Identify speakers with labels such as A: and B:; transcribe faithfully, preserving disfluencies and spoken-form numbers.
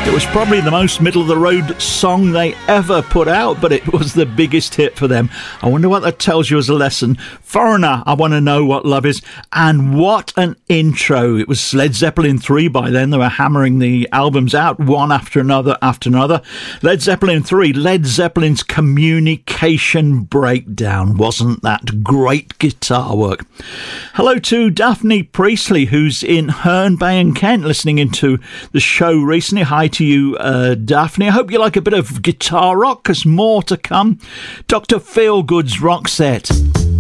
A: It was probably the most middle-of-the-road song they ever put out, but it was the biggest hit for them. I wonder what that tells you as a lesson. Foreigner, I Want to Know What Love Is. And what an intro. It was Led Zeppelin three by then. They were hammering the albums out, one after another after another. Led Zeppelin three, Led Zeppelin's Communication Breakdown. Wasn't that great guitar work? Hello to Daphne Priestley, who's in Herne Bay in Kent, listening into the show recently. Hi to you, uh, Daphne. I hope you like a bit of guitar rock, because more to come. Doctor Feelgood's rock set.